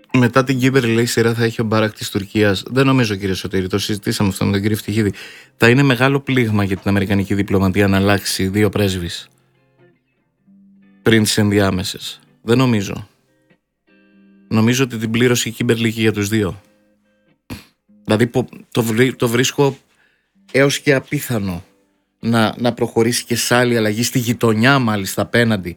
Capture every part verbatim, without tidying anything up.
Μετά την Κύπερ, λέει, σειρά θα έχει ο Μπάρακ της Τουρκίας. Δεν νομίζω, κύριε Σωτήρη, το συζητήσαμε αυτό με τον κύριο Φτυχίδη. Θα είναι μεγάλο πλήγμα για την Αμερικανική διπλωματία να αλλάξει δύο πρέσβεις πριν τις ενδιάμεσες. Δεν νομίζω. Νομίζω ότι την πλήρωσε η Κύπερ Λίγη για τους δύο. Δηλαδή το, βρί, το βρίσκω έως και απίθανο να, να προχωρήσει και σε άλλη αλλαγή στη γειτονιά, μάλιστα απέναντι.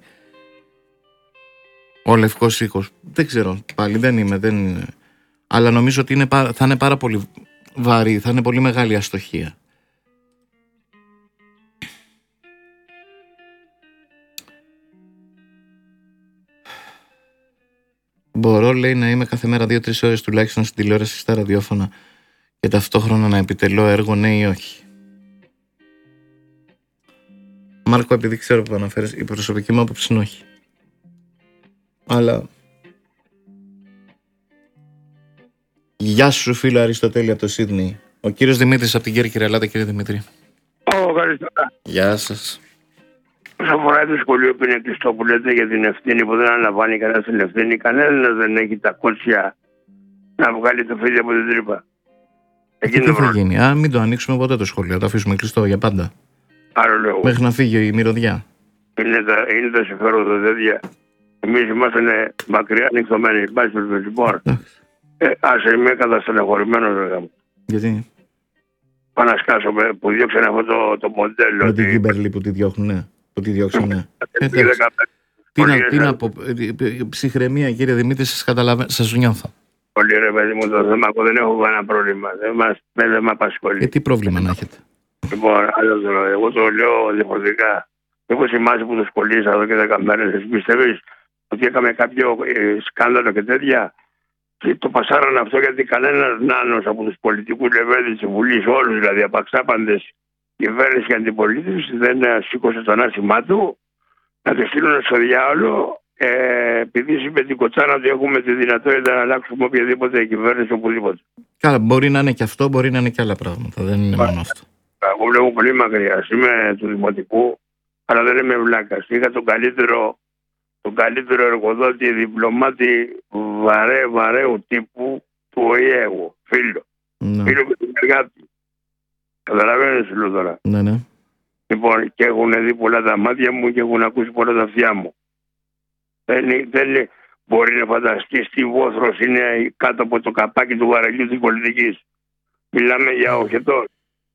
Ο Λευκός Οίκος. Δεν ξέρω, πάλι δεν είμαι, δεν είναι. Αλλά νομίζω ότι είναι, θα είναι πάρα πολύ βαρύ, θα είναι πολύ μεγάλη αστοχία. Μπορώ, λέει, να είμαι κάθε μέρα δύο-τρεις ώρες τουλάχιστον στην τηλεόραση, στα ραδιόφωνα και ταυτόχρονα να επιτελώ έργο, ναι ή όχι. Μάρκο, επειδή ξέρω που αναφέρεις, η προσωπική μου άποψη είναι όχι. Αλλά γεια σου, φίλο Αριστοτέλη από το Σίδνεϊ. Ο κύριος Δημήτρης από την Κέρκυρα. Ελάτε, κύριε Δημήτρη. Ω, καλησπέρα. Γεια σας. Όσον αφορά το σχολείο που είναι κλειστό, που λέτε για την ευθύνη που δεν αναλαμβάνει κανένα την ευθύνη, κανένα δεν έχει τα κότσια να βγάλει το φίδι από την τρύπα. Εκεί τι θα γίνει? Α, μην το ανοίξουμε ποτέ το σχολείο, το αφήσουμε κλειστό για πάντα. Άρα λέω. Μέχρι να φύγει η μυρωδιά. Είναι τα, είναι τα συμφέροντα τέτοια. Εμείς είμαστε μακριά ανοιχτωμένοι. Λοιπόν, ε, άσε, είμαι καταστεναχωρημένος. Γιατί? Πάω να σκάσω που διώξανε αυτό το, το μοντέλο. Με την Κίμπερλι που τη διώχνουν, ναι. Που τη διώξανε. Τι να, τι να πω, ψυχραιμία, κύριε Δημήτρη, σας καταλαβαίνω, σας νιώθω. Πολύ ρε παιδί μου, το θέμα που δεν έχω κανένα πρόβλημα. Δεν μας, δεν με απασχολεί. Ε, τι πρόβλημα να έχετε? Λοιπόν, άλλο, εγώ το λέω διαφορετικά. Έχω σημάσει που το σχολείσα εδώ και δέκα μέρες. Εσύ πιστεύεις ότι έκαμε κάποιο ε, σκάνδαλο και τέτοια? Και το πασάραν αυτό γιατί κανένας νάνος από τους πολιτικούς λεβέντες της Βουλής, όλους δηλαδή, απαξάπαντες, κυβέρνηση και αντιπολίτευση, δεν σήκωσε τον άσημά του να το στείλουν στο διάολο. Ε, επειδή είπε την κοτσάνα ότι έχουμε τη δυνατότητα να αλλάξουμε οποιαδήποτε κυβέρνηση οπουδήποτε. Καλά, μπορεί να είναι και αυτό, μπορεί να είναι και άλλα πράγματα. Δεν είναι μόνο αυτό. Εγώ βλέπω πολύ μακριά. Είμαι του Δημοτικού, αλλά δεν είμαι βλάκας. Είχα τον καλύτερο, τον καλύτερο εργοδότη, διπλωμάτη βαρέ, βαρέου τύπου του ΟΗΕ, εγώ. Φίλο. Ναι. Φίλο και τον εργάτη. Καταλαβαίνεις, λέω τώρα. Ναι, ναι. Λοιπόν, και έχουν δει πολλά τα μάτια μου και έχουν ακούσει πολλά τα αυτιά μου. Δεν, δεν μπορεί να φανταστείς τι βόθρος είναι κάτω από το καπάκι του βαρελιού της πολιτικής. Μιλάμε για οχετός.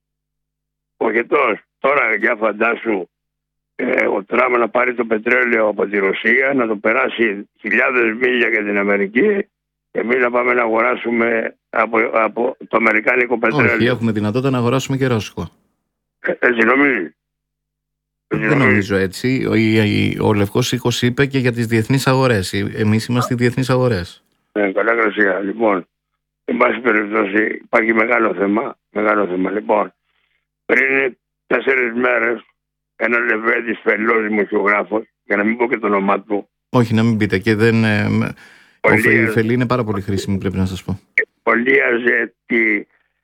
Οχετός. Τώρα για φαντάσου ε, ο Τραμπ να πάρει το πετρέλαιο από τη Ρωσία, να το περάσει χιλιάδες μίλια για την Αμερική και εμείς να πάμε να αγοράσουμε από, από το αμερικάνικο πετρέλαιο. Όχι, έχουμε δυνατότητα να αγοράσουμε και ρώσικο. Ε, έτσι νομίζεις? Δεν νομίζω έτσι. Ο, ο, ο Λευκός Οίκος είπε και για τις διεθνείς αγορές. Εμείς είμαστε οι διεθνείς αγορές. Ναι, καλά γρασία. Λοιπόν, εν πάση περιπτώσει υπάρχει μεγάλο θέμα. Μεγάλο θέμα. Λοιπόν, πριν τέσσερις μέρες ένα λεβέντης φελός δημοσιογράφος, για να μην πω και το όνομά του. Όχι, να μην πείτε. Και δεν, ε, ο Φελή είναι πάρα πολύ χρήσιμη, πρέπει να σας πω. Πολίαζε τη,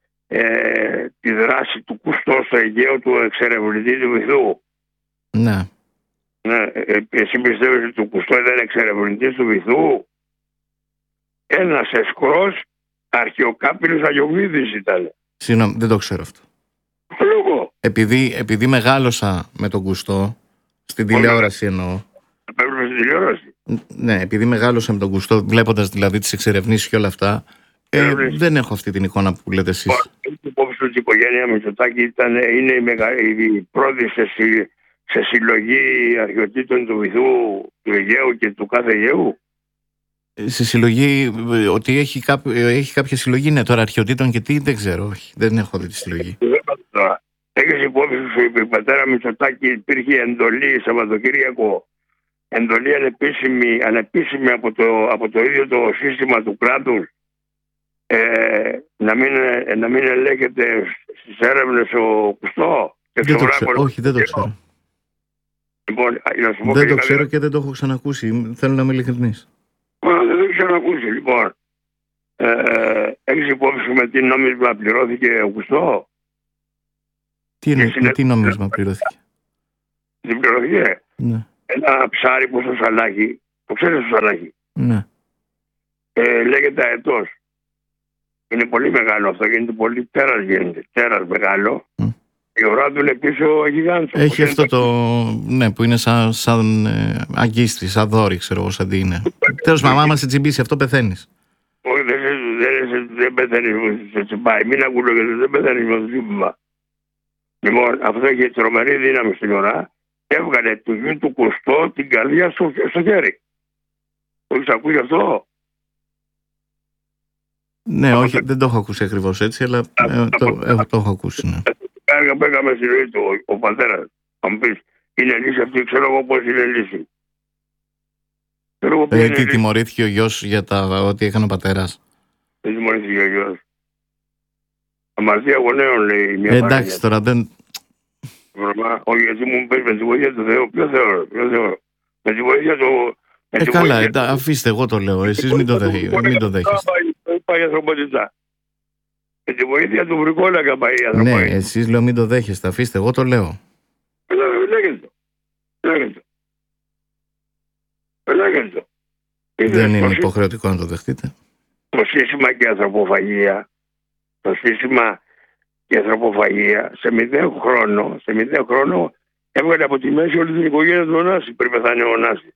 ε, τη δράση του Κουστό στο Αιγαίο, του εξερευνητή του βυθού. Ναι. Ναι, εσύ πιστεύεις ότι το Κουστό ήταν εξερευνητής του βυθού? Ένας εσκρός αρχαιοκάπηλος Αγιοβίδης ήταν. Συγγνώμη, δεν το ξέρω αυτό. Το λόγο. Επειδή, επειδή μεγάλωσα με τον Κουστό, στην τηλεόραση εννοώ. Πρέπει στην τηλεόραση. Ναι, επειδή μεγάλωσα με τον Κουστό, βλέποντας δηλαδή τις εξερευνήσεις και όλα αυτά, ε, δεν έχω αυτή την εικόνα που λέτε εσείς. Έχει υπόψη ότι η οικογένεια Μητσοτάκη ήταν, είναι η, μεγα, η πρώτη σε, συ, σε συλλογή αρχαιοτήτων του βυθού, του Αιγαίου και του κάθε Αιγαίου. Σε συλλογή, ότι έχει, κάπο, έχει κάποια συλλογή, ναι, τώρα αρχαιοτήτων και τι, δεν ξέρω, όχι, δεν έχω δει τη συλλογή. Έχεις υπόψη σου, η πατέρα Μητσοτάκη υπήρχε εντολή Σαββατοκύριακο, εντολή ανεπίσημη, ανεπίσημη από, το, από το ίδιο το σύστημα του κράτους, ε, να, μην, να μην ελέγχεται στις έρευνες ο Κουστό. Δεν το ξέρω, όχι, δεν το ξέρω. Λοιπόν, δεν το ξέρω και δεν το έχω ξανακούσει, θέλω να είμαι ειλικρινής. Δεν το ξέρω να ακούσει. Λοιπόν, ε, έχεις υπόψη με τι νόμισμα πληρώθηκε ο Κουστό? Τι είναι, με τι νόμισμα πληρώθηκε? Τι πληρώθηκε? Ναι. Ένα ψάρι που στο Σαλάχι, το ξέρεις στο Σαλάχι? Ναι. Ε, λέγεται αετός. Είναι πολύ μεγάλο αυτό, γίνεται πολύ τέρας γίνεται. Τέρας μεγάλο. Mm. Η ουρά του είναι πίσω γιγάντια. Έχει αυτό το. Ναι, που είναι σαν, σαν ε, αγκίστη, σαν δόρυ, ξέρω εγώ, σαν τι είναι. Τέλος πάντων, άμα σε τσιμπήσει αυτό, πεθαίνεις. Όχι, δεν, δεν, δεν πεθαίνεις, σε τσιμπάει. Μην ακούω γιατί δεν πεθαίνεις με το τσιμπά. Λοιπόν, αυτό έχει τρομερή δύναμη στην ουρά και έβγαλε του γιου του Κουστό την καρδιά στο, στο χέρι. Το έχεις ακούσει αυτό? Ναι, αυτό όχι, δεν το έχω ακούσει ακριβώς έτσι, αλλά ε, το, ε, το έχω ακούσει, ναι. Κάργα που έκαμε στη ζωή του ο, ο πατέρας. Θα μου πεις, είναι λύση αυτή, ξέρω εγώ πώς είναι λύση. Ε, τι, τιμωρήθηκε ο γιος για τα ό,τι έκανε ο πατέρας? Δεν τιμωρήθηκε ο γιος. Αμαρτία γονέων, λέει μια. Ε, εντάξει τώρα, δεν... Όχι, γιατί μου πες με τη βοήθεια του Θεού. Ποιο Θεό, ποιο Θεό. Με τη βοήθεια του... Ε, καλά, βοήθεια... αφήστε, εγώ το λέω. Εσείς μην το δέχεστε. Πάει η ανθρωπότητα. Με τη βοήθεια του Βρικόλακα πάει η ανθρωπότητα. Ναι, εσείς λέω μην το δέχεστε. Αφήστε, εγώ το λέω. Λέγεται το. Λέγεται το. Λέγεται το. Δεν είναι υποχρεωτικό να το δεχτείτε. Το σύστημα και η ανθρωποφαγία, το σύστημα και η ανθρωποφαγία σε μηδέν χρόνο, σε μηδέν χρόνο έβγαλε από τη μέση όλη την οικογένεια του Ωνάση πριν πεθάνει ο Ωνάση.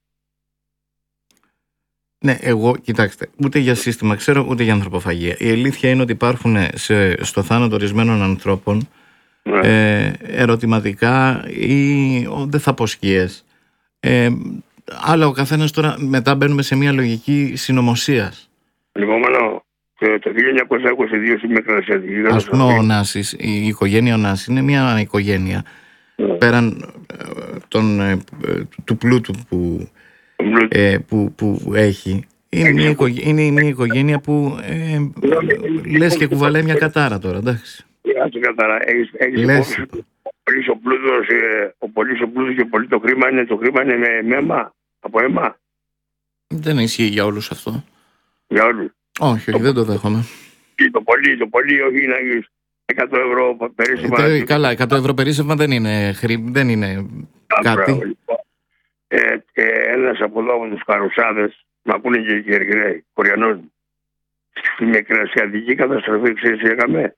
Ναι, εγώ, κοιτάξτε, ούτε για σύστημα ξέρω, ούτε για ανθρωποφαγία. Η αλήθεια είναι ότι υπάρχουν σε, στο θάνατο ορισμένων ανθρώπων ναι. ε, ερωτηματικά ή ο, δεν θα πω σκιές. Ε, αλλά ο καθένας τώρα μετά μπαίνουμε σε μια λογική συνωμοσίας. Λοιπόν, μάλλον, το χίλια εννιακόσια είκοσι δύο στην Μικρασιατική. Ας πούμε ο Ωνάσης, η οικογένεια Ωνάση είναι μια οικογένεια yeah. πέραν ε, τον, ε, του πλούτου που, ε, που, που έχει. Είναι μια, οικογένεια, είναι μια οικογένεια που ε, λες και κουβαλάει μια κατάρα τώρα, εντάξει. Άσου κατάρα, έχεις, έχεις λες... ο πλούτος, ο πολύς ο πλούτος και πολύ το χρήμα είναι, το χρήμα είναι με, με αίμα, από αίμα. Δεν ισχύει για όλους αυτό. Για όλους. Όχι, όχι, δεν το δέχομαι. Το πολύ, το πολύ, όχι να έχεις εκατό ευρώ περίσσευμα. Ε, καλά, εκατό ευρώ περίσσευμα δεν είναι, χρή, δεν είναι κάτι. Ε, ε, ένας από εδώ από τους καρουσάδες, μ' ακούνε και οι Κερκυραίοι, Κοριανός, στη Μικρασιατική καταστροφή, ξέρεις τι έκαμε?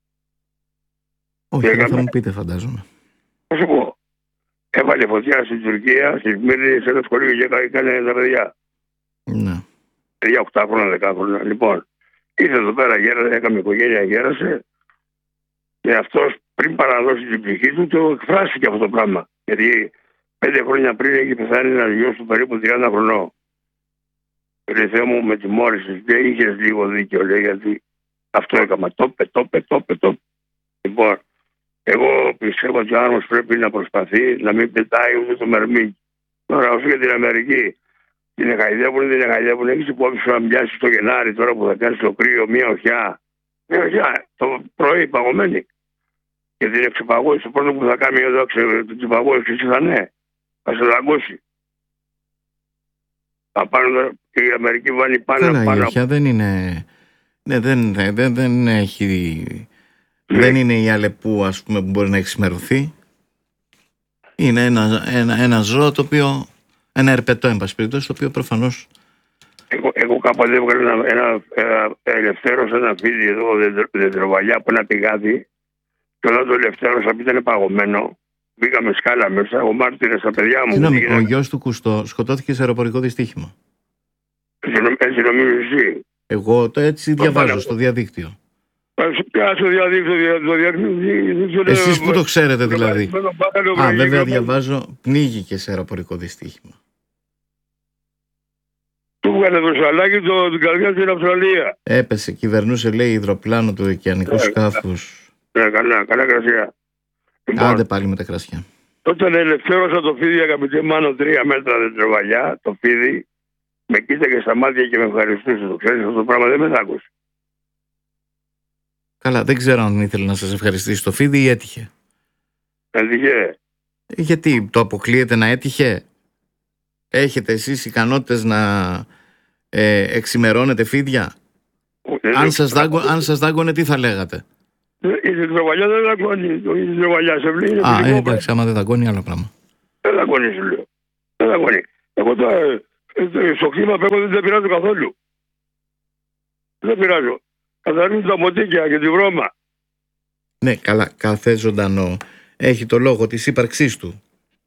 Όχι, δεν θα μου πείτε, φαντάζομαι. Θα σου πω. Έβαλε φωτιά στην Τουρκία, στη Σμύρνη, σε ένα σχολείο και έκανε τα παιδιά. Ναι. Παιδιά οκτώ χρόνια, δέκα χρόνια. Λοιπόν, ήρθε εδώ πέρα, γέρασε, έκαμε οικογένεια, γέρασε. Και αυτός πριν παραδώσει την ψυχή του, το εκφράστηκε αυτό το πράγμα. Γιατί πέντε χρόνια πριν έχει πεθάνει ένα γιος του περίπου τριάντα χρονών. Λέει, Θεέ μου, με τιμώρησες, δεν είχες λίγο δίκιο, λέει, γιατί αυτό έκαμα. Το πε, το πε, το πε, το πε. Λοιπόν, εγώ πιστεύω ότι ο άνθρωπος πρέπει να προσπαθεί να μην πετάει ούτε το μερμί. Τώρα, όσο για την Αμερική, την εχαϊδεύουν, την εχαϊδεύουν. Έχεις υπόψη σου να μοιάσει το Γενάρη, τώρα που θα κάνει το κρύο, μία οχιά. Μία οχιά, το πρωί παγωμένη. Και την εξυπαγώση, το πρώτο που θα κάνει εδώ, την εξυπαγώση, εσύ θα ναι, θα σε δαγκώσει. Απάνω, και η Αμερική βάλει πάνω. Καλά, πάνω. Η οχιά δεν είναι. Ναι, δεν, δεν, δεν έχει. Δεν είναι η Αλεπού, ας πούμε, που μπορεί να εξημερωθεί. Είναι ένα, ένα, ένα ζώο το οποίο, ένα ερπετό, εν πάση περιπτώσει, το οποίο προφανώς... Εγώ, εγώ κάποτε έβγαλα ένα, ένα, ένα ελευθέρωσα ένα φίδι εδώ, δεντροβαλιά από ένα πηγάδι, και όταν το ελευθέρωσα, ήταν παγωμένο, μπήκαμε σκάλα μέσα, ο μάρτυρες στα παιδιά μου. Συγγνώμη, ο γιος του Κουστό σκοτώθηκε σε αεροπορικό δυστύχημα. Έτσι νομίζω εσύ. Εγώ το έτσι διαβάζω πάνω στο διαδίκτυο. Στο διαδίκτυο. Εσείς που το ξέρετε δηλαδή? Α, βέβαια διαβάζω, πνίγηκε σε αεροπορικό δυστύχημα. Του βγάλε το σαλάκι το, την καρδιά στην Αυστραλία. Έπεσε, κυβερνούσε λέει υδροπλάνο του ωκεανικού σκάφους. Ναι, καλά, καλά κρασιά. Άντε πάλι με τα κρασιά. Όταν ελευθέρωσα το φίδι, αγαπητέ Μάνο, τρία μέτρα δεντροβαλιά, το φίδι, με κοίταγε στα μάτια και με ευχαριστούσε. Το ξέρεις, αυτό το πράγμα δεν με τ' άκουσε. Καλά, δεν ξέρω αν ήθελε να σας ευχαριστήσει το φίδι ή έτυχε. Έτυχε. Γιατί το αποκλείεται να έτυχε? Έχετε εσείς ικανότητες να ε, εξημερώνετε φίδια? Ε, αν, σας δάγκω, αν σας δάγκωνε, τι θα λέγατε? Η δεντροβαλιά δεν δαγκώνει. Η δεντροβαλιά σε βλέπει. Α, ε, εντάξει, άμα δεν δαγκώνει, άλλο πράγμα. Δεν δαγκώνει, σου λέω. Δεν δαγκώνει. Εγώ τώρα στο κλίμα πέμπω δεν πειράζω καθόλου. Δεν πειράζω. Καθαρίζουν τα μοτίκια και τη βρώμα. Ναι, καλά, κάθε ζωντανό έχει το λόγο της ύπαρξής του.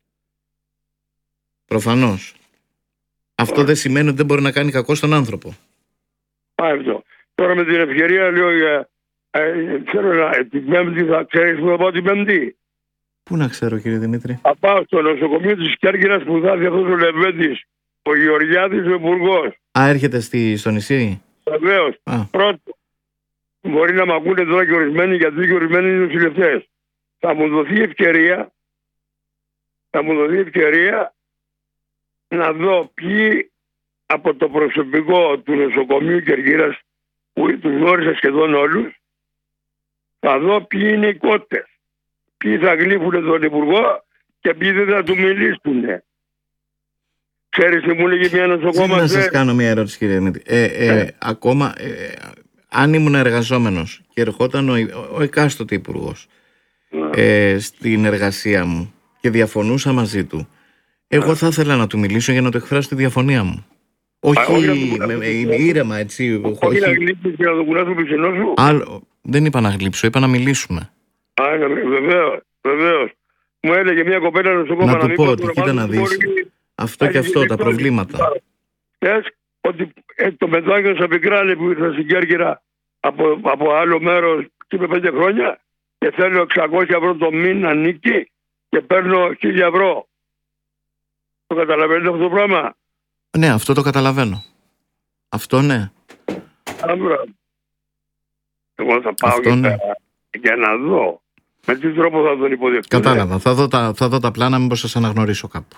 Προφανώς. Αυτό δεν σημαίνει ότι δεν μπορεί να κάνει κακό στον άνθρωπο. Α, αυτό. Τώρα με την ευκαιρία λέω για... Ε, ξέρω να... Την Πέμπτη θα ξέρεις που θα πάω την Πέμπτη. Πού να ξέρω, κύριε Δημήτρη. Θα πάω στο νοσοκομείο της Κέρκυρας που θα έρθει αυτός ο Λεβέντης, ο Γεωργιάδης, ο υπουργός. Α, έρχεται στη, στο νησί. Βεβαίως. Πρώτο. Μπορεί να μ' ακούνε τώρα και ορισμένοι, γιατί και ορισμένοι είναι νοσηλευτές. Θα μου δοθεί ευκαιρία, θα μου δοθεί ευκαιρία να δω ποιοι από το προσωπικό του νοσοκομείου Κερκύρας, που τους γνώρισα σχεδόν όλους, θα δω ποιοι είναι οι κότες. Ποιοι θα γλύφουν τον υπουργό και ποιοι δεν θα του μιλήσουν. Ξέρεις τι μου λέγει μια νοσοκόμα. Να σας κάνω μια ερώτηση, κύριε Δημήτρη. Ε, ε, ε. Ακόμα, ε, αν ήμουν εργαζόμενος και ερχόταν ο, ο εκάστοτε υπουργός ε, στην εργασία μου και διαφωνούσα μαζί του, εγώ θα ήθελα να του μιλήσω για να του εκφράσω τη διαφωνία μου. Όχι ήρεμα, έτσι. Όχι να γλύψεις και να το κουράσω πιτσινό σου. Άλλο, δεν είπα να γλύψω, είπα να μιλήσουμε. Α, βεβαίως, βεβαίως. Μου έλεγε μια κοπέλα νοσοκόμα να του πω ότι κοίτα να δεις αυτό και αυτό, τα προβλήματα. Θες ότι το Μετάκιος Απικράλη που ήρθα στην Κέρκυρα από, από άλλο μέρος και είπε πέντε χρόνια και θέλω εξακόσια ευρώ το μήνα νίκη και παίρνω χίλια ευρώ. Το καταλαβαίνετε αυτό το πράγμα? Ναι, αυτό το καταλαβαίνω. Αυτό ναι. Άμπρα. Εγώ θα πάω αυτό, για, ναι. για να δω με τι τρόπο θα τον υποδεχτούν. Κατάλαβα. Θα δω τα, θα δω τα πλάνα, μήπως σας αναγνωρίσω κάπου.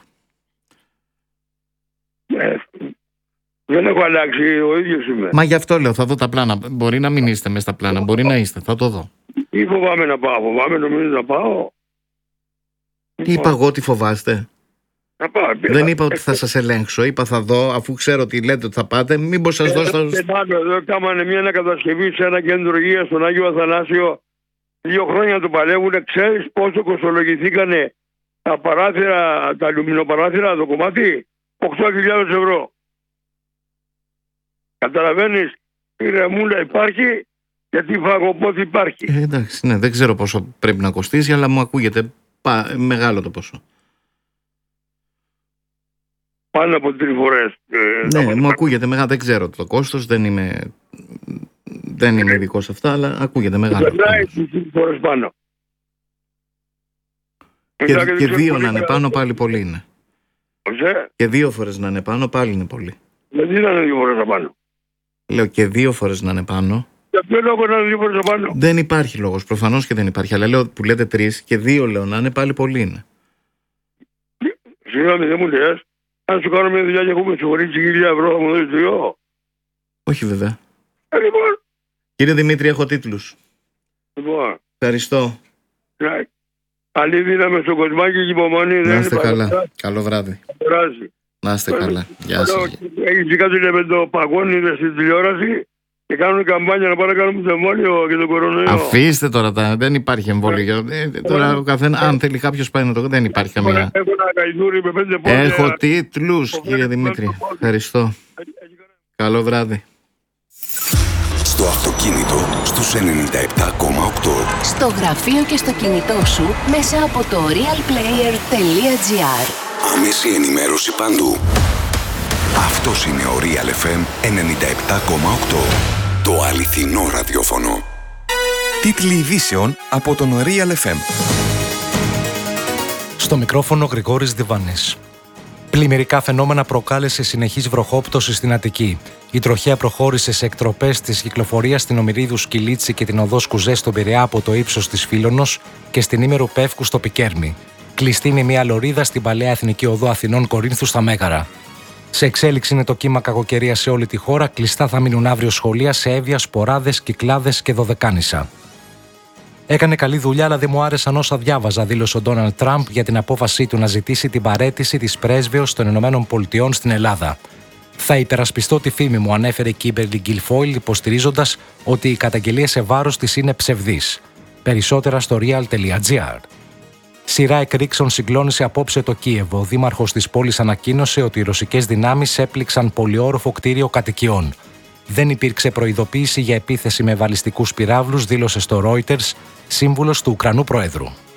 Ε, δεν έχω αλλάξει, ο ίδιος είμαι. Μα γι' αυτό λέω, θα δω τα πλάνα. Μπορεί να μην είστε μες στα πλάνα, μπορεί να είστε, θα το δω. Ή φοβάμαι να πάω, φοβάμαι νομίζω να πάω. Είπα εγώ ότι φοβάστε. Πάω, δεν είπα ότι θα σας ελέγξω, είπα θα δω, αφού ξέρω ότι λέτε ότι θα πάτε, μήπως σας δώσω... Εδώ κάμανε μια ανακατασκευή σε ένα κέντρο υγείας στον Άγιο Αθανάσιο. Δύο χρόνια το παλεύουν. Ξέρεις πόσο κοστολογηθήκανε τα παράθυρα, τα αλουμινοπαράθυρα, το κομμάτι? οκτώ χιλιάδες ευρώ. Καταλαβαίνεις, η ρεμούλα υπάρχει γιατί η φαγοπόθη υπάρχει. Ε, εντάξει, ναι, δεν ξέρω πόσο πρέπει να κοστίσει, αλλά μου ακούγεται πα, μεγάλο το ποσό. Πάνω από τρεις φορές. Ε, ναι, μου ακούγεται μεγάλο, δεν ξέρω το κόστος, δεν είμαι, δεν είμαι ειδικός σε αυτά, αλλά ακούγεται μεγάλο. Περνάει τρεις φορές πάνω. Και, και, και δύο να είναι πάνω πάλι πολύ είναι. Οζέ. Και δύο φορές να είναι πάνω πάλι είναι πολύ. Γιατί να είναι δύο φορές πάνω? Λέω και δύο φορές να είναι πάνω. Για ποιο λόγο να είναι δύο φορές πάνω? Δεν υπάρχει λόγος, προφανώς και δεν υπάρχει. Αλλά λέω που λέτε τρεις και δύο λέω να είναι πάλι πολύ είναι. Συγγνώμη, δεν μου λες. Αν σου κάνω μια δουλειά και έχουμε συγχωρήσει χίλια ευρώ, θα μου δώσεις δύο? Όχι βέβαια. Ε, λοιπόν. Κύριε Δημήτρη, έχω τίτλους. Λοιπόν. Ευχαριστώ. Ναι. Καλή δύναμη στο κοσμάκι και υπομονή. Να είστε καλά. Παρά. Καλό βράδυ. Περάσει. Να είστε καλά. Γεια σας. Έχεις κάτι με το παγόνι στην τηλεόραση και κάνουν καμπάνια να πάνε να κάνουμε το εμβόλιο και το κορονοϊό. Αφήστε τώρα τα. Δεν υπάρχει εμβόλιο. Ε, τώρα ο καθένα, αν θέλει κάποιος πάει να το. Δεν υπάρχει καμία. Έχω ένα γαϊδούρι με πέντε πόδια. Έχω τίτλους, κύριε Δημήτρη. Ευχαριστώ. Καλό βράδυ. Στο αυτοκίνητο στους ενενήντα επτά κόμμα οκτώ. Στο γραφείο και στο κινητό σου μέσα από το real player τελεία gr. Άμεση ενημέρωση παντού. Αυτός είναι ο Real εφ εμ ενενήντα επτά κόμμα οκτώ. Το αληθινό ραδιόφωνο. Τίτλοι ειδήσεων από τον Real εφ εμ. Στο μικρόφωνο Γρηγόρης Διβάνης. Πλημμυρικά φαινόμενα προκάλεσε συνεχής βροχόπτωση στην Αττική. Η τροχέα προχώρησε σε εκτροπές της κυκλοφορίας στην Ομηρίδου Σκυλίτση και την οδό Σκουζέ στον Πειραιά από το ύψος της Φίλωνος και στην Ήμερου Πεύκου στο Πικέρμι. Κλειστή είναι μια λωρίδα στην παλαιά Εθνική Οδό Αθηνών Κορίνθου στα Μέγαρα. Σε εξέλιξη είναι το κύμα κακοκαιρίας σε όλη τη χώρα. Κλειστά θα μείνουν αύριο σχολεία σε Εύβοια, Σποράδες, Κυκλάδες και Δωδεκάνησα. Έκανε καλή δουλειά, αλλά δεν μου άρεσαν όσα διάβαζα, δήλωσε ο Ντόναλντ Τραμπ για την απόφασή του να ζητήσει την παραίτηση της πρέσβεως των Ηνωμένων Πολιτειών στην Ελλάδα. Θα υπερασπιστώ τη φήμη μου, ανέφερε η Κίμπερλι Γκιλφόιλ, υποστηρίζοντας ότι οι καταγγελίες σε βάρος της είναι ψευδείς. Περισσότερα στο real τελεία gr. Σειρά εκρήξεων συγκλώνησε απόψε το Κίεβο. Ο δήμαρχος της πόλης ανακοίνωσε ότι οι ρωσικές δυνάμεις έπληξαν πολυόροφο κτίριο κατοικιών. Δεν υπήρξε προειδοποίηση για επίθεση με βαλιστικούς πυράβλους, δήλωσε στο Reuters σύμβουλος του Ουκρανού Προέδρου.